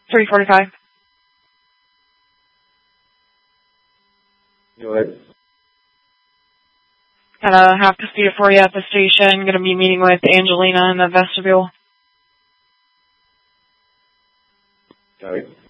345. Go ahead. Got a half Casita for you at the station. Going to be meeting with Angelina in the vestibule. Got it.